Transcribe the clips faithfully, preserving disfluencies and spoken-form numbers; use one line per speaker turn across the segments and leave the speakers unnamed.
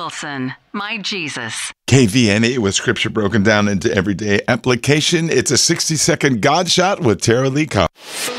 Wilson, my Jesus.
K V N A with scripture broken down into everyday application. It's a sixty-second God Shot with Tara Lee Cobb.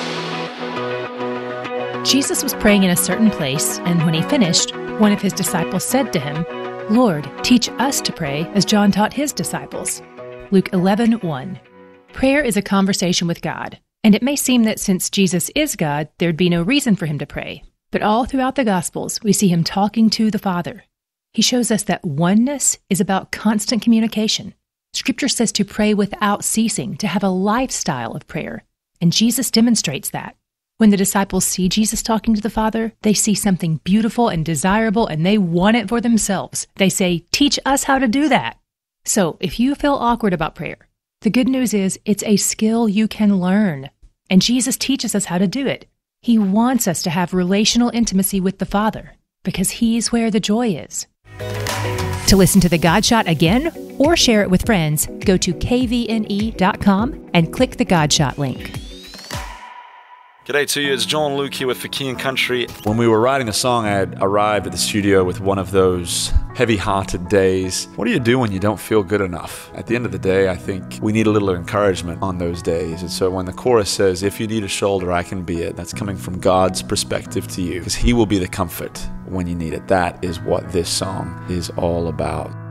Jesus was praying in a certain place, and when he finished, one of his disciples said to him, "Lord, teach us to pray as John taught his disciples." Luke eleven one. Prayer is a conversation with God, and it may seem that since Jesus is God, there'd be no reason for him to pray. But all throughout the Gospels, we see him talking to the Father. He shows us that oneness is about constant communication. Scripture says to pray without ceasing, to have a lifestyle of prayer, and Jesus demonstrates that. When the disciples see Jesus talking to the Father, they see something beautiful and desirable, and they want it for themselves. They say, "Teach us how to do that." So, if you feel awkward about prayer, the good news is it's a skill you can learn, and Jesus teaches us how to do it. He wants us to have relational intimacy with the Father, because He's where the joy is. To listen to the God Shot again, or share it with friends, go to K V N E dot com and click the God Shot link.
G'day to you, it's John Luke here with For King and Country. When we were writing the song, I had arrived at the studio with one of those heavy-hearted days. What do you do when you don't feel good enough? At the end of the day, I think we need a little encouragement on those days. And so when the chorus says, "If you need a shoulder, I can be it," that's coming from God's perspective to you, because He will be the comfort when you need it. That is what this song is all about.